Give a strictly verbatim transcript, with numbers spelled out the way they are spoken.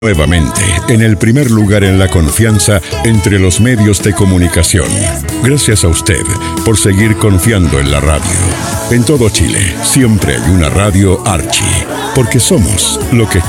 Nuevamente, en el primer lugar en la confianza entre los medios de comunicación. Gracias a usted por seguir confiando en la radio. En todo Chile, siempre hay una radio Archie, porque somos lo que